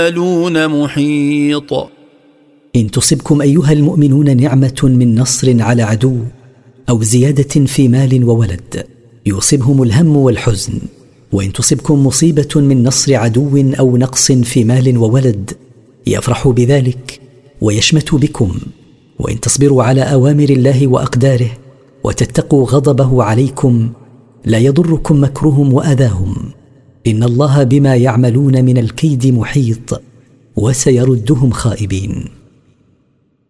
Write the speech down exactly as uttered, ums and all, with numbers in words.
محيط. إن تصبكم أيها المؤمنون نعمة من نصر على عدو أو زيادة في مال وولد يصيبهم الهم والحزن، وإن تصبكم مصيبة من نصر عدو أو نقص في مال وولد يفرحوا بذلك ويشمتوا بكم. وإن تصبروا على أوامر الله وأقداره وتتقوا غضبه عليكم لا يضركم مكرهم وأذاهم، إن الله بما يعملون من الكيد محيط وسيردهم خائبين.